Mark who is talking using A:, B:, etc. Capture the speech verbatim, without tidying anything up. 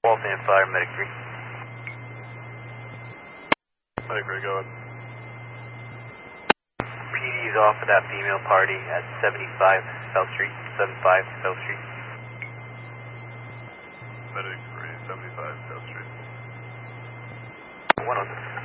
A: Walton Fire, Medic three.
B: Medic three, go ahead.
A: P D's off of that female party at seventy-five South Street, seventy-five South Street.
B: Medic three, seventy-five South Street.
A: one oh six.